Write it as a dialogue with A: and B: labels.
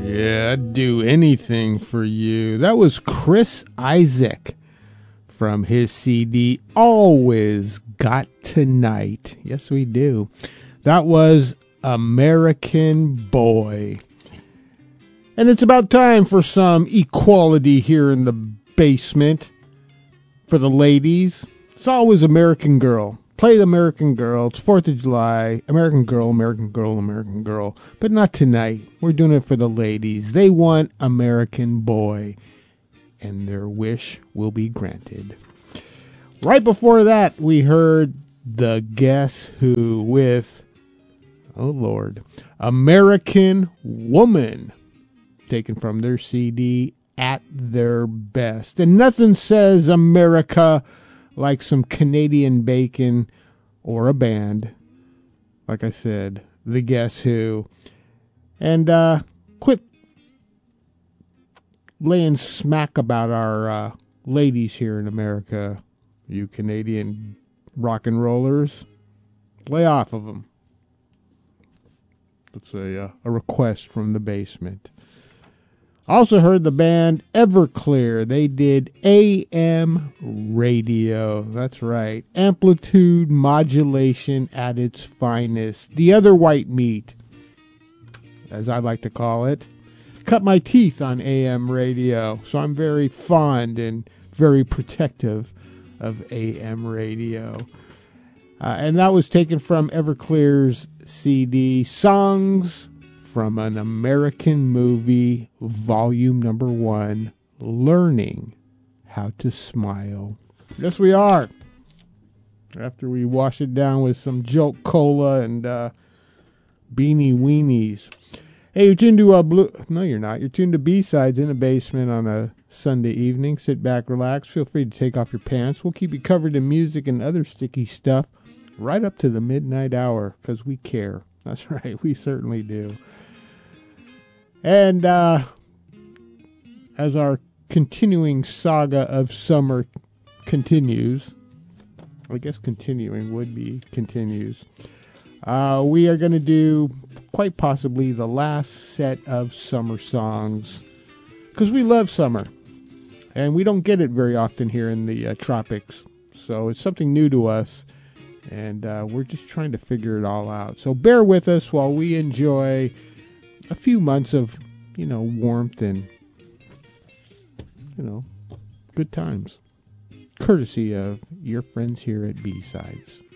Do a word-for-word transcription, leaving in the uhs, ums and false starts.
A: Yeah, I'd do anything for you. That was Chris Isaak from his C D, Always Got Tonight. Yes, we do. That was American Boy. And it's about time for some equality here in the basement. For the ladies, it's always American Girl. Play the American Girl. It's fourth of July. American Girl, American Girl, American Girl. But not tonight. We're doing it for the ladies. They want American Boy. And their wish will be granted. Right before that, we heard the Guess Who with, oh Lord, American Woman. Taken from their C D, At Their Best. And nothing says America like some Canadian bacon or a band. Like I said, the Guess Who. And uh, quit laying smack about our uh, ladies here in America, you Canadian rock and rollers. Lay off of them. That's a, uh, a request from the basement. Also heard the band Everclear. They did A M radio. That's right. Amplitude modulation at its finest. The other white meat, as I like to call it. Cut my teeth on A M radio, so I'm very fond and very protective of A M radio. Uh, and that was taken from Everclear's C D, Songs from an American Movie, volume number one, Learning How to Smile. Yes, we are. After we wash it down with some Jolt Cola and uh, Beanie Weenies. Hey, you're tuned to uh, Blue... No, you're not. You're tuned to B-Sides in the basement on a Sunday evening. Sit back, relax. Feel free to take off your pants. We'll keep you covered in music and other sticky stuff right up to the midnight hour, because we care. That's right. We certainly do. And uh, as our continuing saga of summer continues, I guess continuing would be continues, uh, we are going to do quite possibly the last set of summer songs, because we love summer, and we don't get it very often here in the uh, tropics, so it's something new to us, and uh, we're just trying to figure it all out. So bear with us while we enjoy a few months of, you know, warmth and, you know, good times. Courtesy of your friends here at B-Sides.